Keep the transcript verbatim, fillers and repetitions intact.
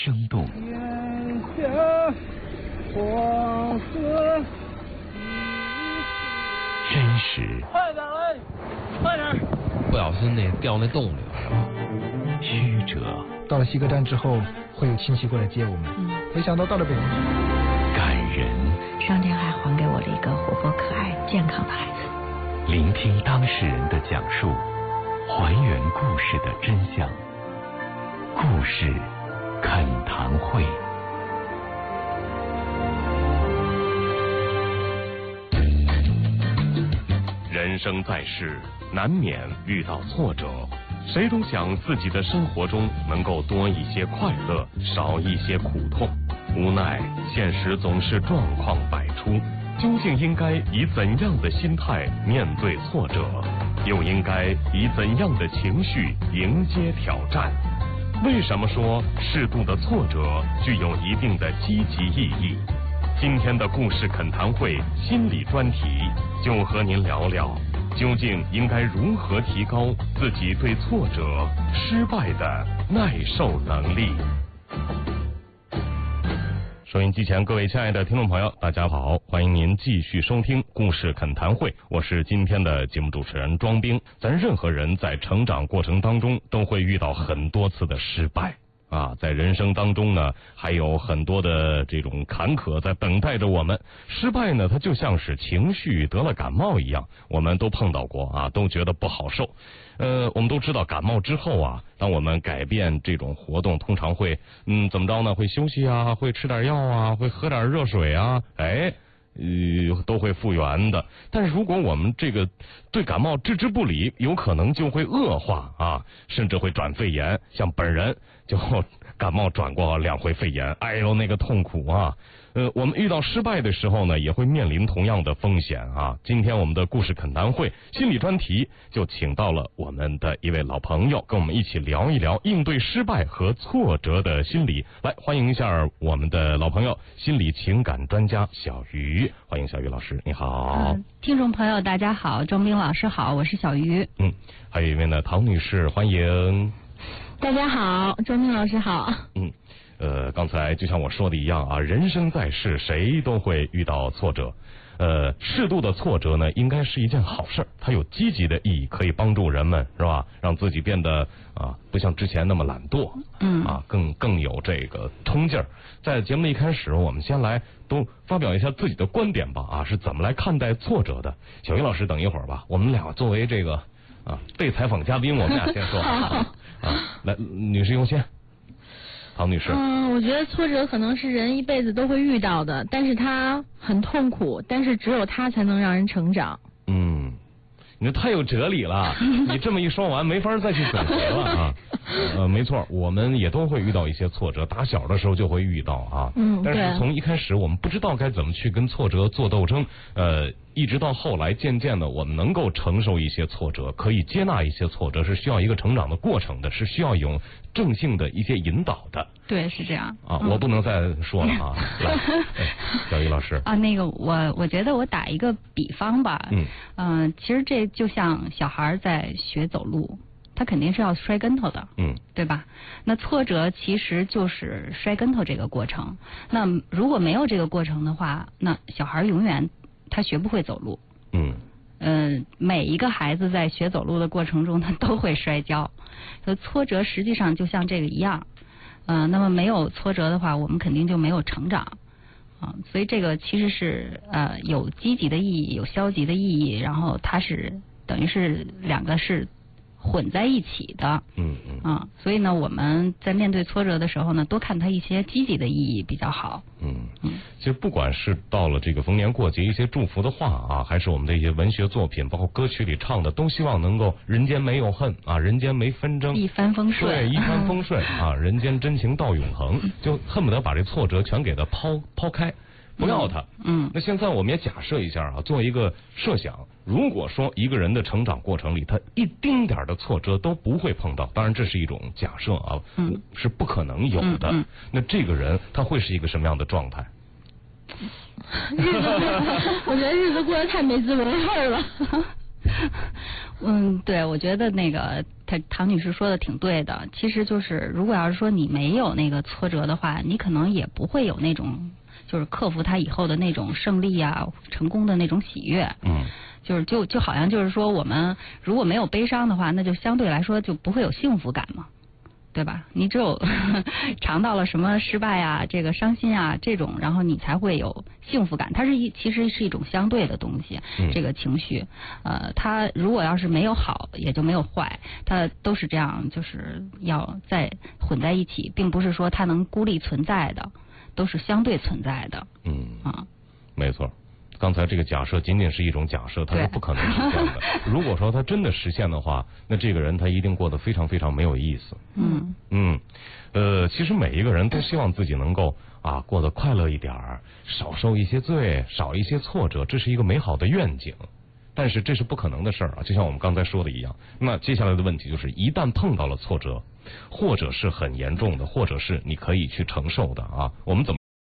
生动。 眼下黄河真实。 快点来，快点！ 不小心那掉那洞里了。 曲折。 到了西客站之后，会有亲戚过来接我们。嗯，没想到到了北京。 感人。 上天还还给我了一个活泼可爱、健康的孩子。 聆听当事人的讲述，还原故事的真相。故事恳谈会。人生在世，难免遇到挫折，谁都想自己的生活中能够多一些快乐，少一些苦痛。无奈现实总是状况百出，究竟应该以怎样的心态面对挫折，又应该以怎样的情绪迎接挑战？为什么说适度的挫折具有一定的积极意义？今天的故事恳谈会心理专题就和您聊聊，究竟应该如何提高自己对挫折、失败的耐受能力。收音机前各位亲爱的听众朋友，大家好，欢迎您继续收听故事恳谈会，我是今天的节目主持人庄兵。咱任何人在成长过程当中都会遇到很多次的失败啊，在人生当中呢，还有很多的这种坎坷在等待着我们。失败呢，它就像是情绪得了感冒一样，我们都碰到过啊，都觉得不好受。呃，我们都知道感冒之后啊，当我们改变这种活动，通常会嗯怎么着呢？会休息啊，会吃点药啊，会喝点热水啊，哎。呃，都会复原的。但是如果我们这个对感冒置之不理，有可能就会恶化啊，甚至会转肺炎。像本人就感冒转过两回肺炎，哎呦那个痛苦啊！呃，我们遇到失败的时候呢，也会面临同样的风险啊。今天我们的故事恳谈会心理专题就请到了我们的一位老朋友，跟我们一起聊一聊应对失败和挫折的心理。来，欢迎一下我们的老朋友，心理情感专家小鱼。欢迎小鱼老师，你好。 嗯，听众朋友大家好，庄兵老师好，我是小鱼。 嗯，还有一位呢，唐女士，欢迎。 大家好，庄兵老师好。 嗯。呃，刚才就像我说的一样啊，人生在世，谁都会遇到挫折。呃，适度的挫折呢，应该是一件好事，它有积极的意义，可以帮助人们，是吧？让自己变得啊，不像之前那么懒惰，嗯，啊，更更有这个冲劲儿。在节目的一开始，我们先来都发表一下自己的观点吧，啊，是怎么来看待挫折的？小鱼老师，等一会儿吧，我们俩作为这个啊被采访嘉宾，我们俩先说啊，啊，来，女士优先。唐女士， 嗯，我觉得挫折可能是人一辈子都会遇到的，但是它很痛苦，但是只有它才能让人成长。 嗯，你这太有哲理了，你这么一说完，没法再去总结了啊。呃，没错，我们也都会遇到一些挫折，打小的时候就会遇到啊。嗯，但是从一开始我们不知道该怎么去跟挫折做斗争，呃，一直到后来，渐渐的我们能够承受一些挫折，可以接纳一些挫折，是需要一个成长的过程的，是需要有正性的一些引导的。 对，是这样。 啊，嗯、我不能再说了啊。来，小鱼老师。 啊，那个我我觉得我打一个比方吧。嗯。嗯、呃，其实这就像小孩在学走路。他肯定是要摔跟头的，嗯，对吧？那挫折其实就是摔跟头这个过程。那如果没有这个过程的话，那小孩永远他学不会走路。嗯，嗯、呃，每一个孩子在学走路的过程中，他都会摔跤。所以挫折实际上就像这个一样，嗯、呃，那么没有挫折的话，我们肯定就没有成长。啊，所以这个其实是呃有积极的意义，有消极的意义，然后它是等于是两个是混在一起的，嗯嗯啊，所以呢，我们在面对挫折的时候呢，多看它一些积极的意义比较好。 嗯嗯，其实不管是到了这个逢年过节一些祝福的话啊，还是我们的一些文学作品，包括歌曲里唱的，都希望能够人间没有恨啊，人间没纷争， 一帆风顺， 对，一帆风顺啊，人间真情到永恒，就恨不得把这挫折全给它抛抛开。不要它。嗯，那现在我们也假设一下啊，做一个设想，如果说一个人的成长过程里，他一丁点的挫折都不会碰到，当然这是一种假设啊，嗯，是不可能有的。嗯嗯、那这个人他会是一个什么样的状态？ 日子，我觉得日子过得太没滋没味了。 嗯，对，我觉得那个他唐女士说的挺对的。其实就是如果要是说你没有那个挫折的话，你可能也不会有那种就是克服它以后的那种胜利啊、成功的那种喜悦。 嗯。 就是就就好像就是说我们如果没有悲伤的话，那就相对来说就不会有幸福感嘛。对吧？你只有尝到了什么失败啊、这个伤心啊这种，然后你才会有幸福感。它是一其实是一种相对的东西， 嗯、 这个情绪，呃，它如果要是没有好，也就没有坏，它都是这样，就是要在混在一起，并不是说它能孤立存在的，都是相对存在的。 嗯啊， 没错。刚才这个假设仅仅是一种假设，它是不可能实现的。如果说它真的实现的话，那这个人他一定过得非常非常没有意思。 嗯嗯，呃，其实每一个人都希望自己能够啊过得快乐一点儿，少受一些罪，少一些挫折，这是一个美好的愿景。但是这是不可能的事儿啊，就像我们刚才说的一样。那接下来的问题就是，一旦碰到了挫折，或者是很严重的，或者是你可以去承受的啊，我们怎么